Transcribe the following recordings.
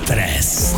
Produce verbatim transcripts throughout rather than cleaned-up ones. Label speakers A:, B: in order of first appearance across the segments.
A: trest.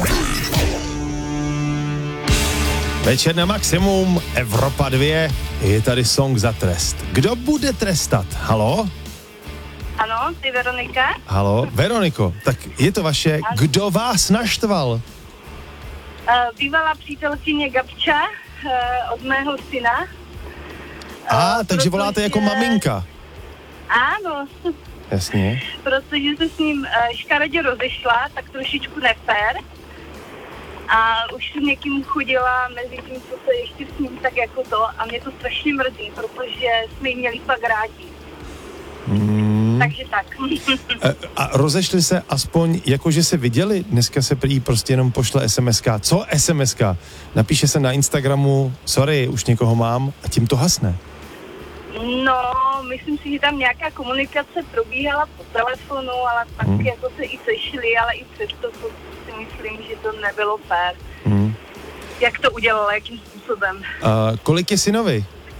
B: Večer na maximum, Evropa dva, je tady song za trest. Kdo bude trestat? Halo?
C: Ano, ty Veronika.
B: Halo? Veroniko, tak je to vaše. Kdo vás naštval?
C: Uh, bývalá přítelkyně Gabča uh, od mého syna.
B: A,
C: uh,
B: takže voláte jako maminka.
C: Ano.
B: Jasně.
C: Protože se s ním uh, škaredě rozešla, tak trošičku nefér. A už s někým chodila mezi tím, co se ještě s ním tak jako to. A mě to strašně mrzí, protože jsme jí měli pak rádi. Hmm. Takže tak.
B: A, a rozešli se aspoň, jakože se viděli? Dneska se prý prostě jenom pošle es em eska. Co es em eska? Napíše se na Instagramu, sorry, už někoho mám, a tím to hasne.
C: No, myslím si, že tam nějaká komunikace probíhala po telefonu, ale tak hmm. jako se i sešli, ale i přesto to si myslím, že to nebylo fér. Hmm. Jak to udělala, jakým způsobem?
B: A kolik je synovi?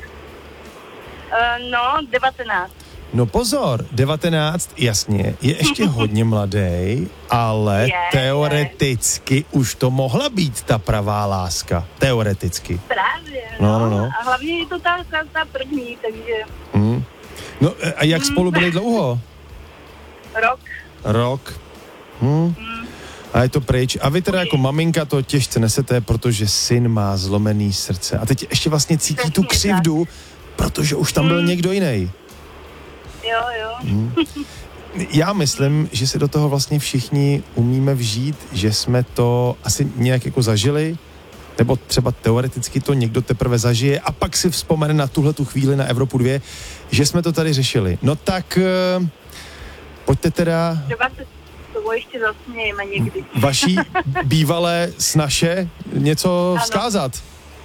C: Uh, no, devatenáct.
B: No pozor, devatenáct, jasně, je ještě hodně mladý, ale
C: je,
B: teoreticky je. Už to mohla být ta pravá láska. Teoreticky.
C: Právě, no.
B: no, no, no.
C: A hlavně je to ta, ta, ta první, takže...
B: Mm. No a jak mm. spolu byli dlouho?
C: Rok.
B: Rok. Hm. Mm. A je to pryč. A vy teda jako maminka to těžce nesete, protože syn má zlomený srdce. A teď ještě vlastně cítí Přesně tu křivdu, tak. Protože už tam mm. byl někdo jiný.
C: Jo, jo.
B: Hmm. Já myslím, že se do toho vlastně všichni umíme vžít, že jsme to asi nějak jako zažili, nebo třeba teoreticky to někdo teprve zažije a pak si vzpomene na tuhletu chvíli na Evropu dva, že jsme to tady řešili. No tak uh, pojďte teda...
C: Třeba se toho ještě zasmějeme někdy.
B: Vaší bývalé snaše něco ano. vzkázat.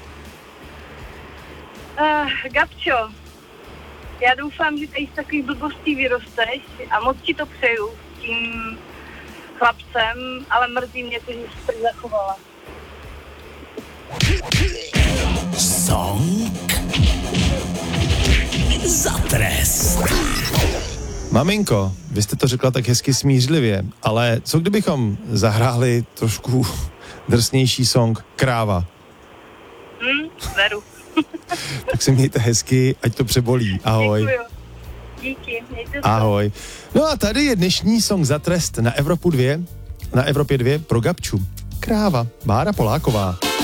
C: Uh, Gabčo, já doufám, že tady z takových blbostí vyrosteš a moc ti to přeju s tím chlapcem, ale mrzí mě to, že jsi tak zachovala.
A: Song za trest.
B: Maminko, vy jste to řekla tak hezky smířlivě, ale co kdybychom zahráli trošku drsnější song Kráva?
C: Hm, veru.
B: Tak se mějte hezky, ať to přebolí. Ahoj.
C: Děkuju. Díky, mějte se.
B: Ahoj. No a tady je dnešní song za trest na Evropu dva, na Evropě dva pro Gabču. Kráva, Bára Poláková.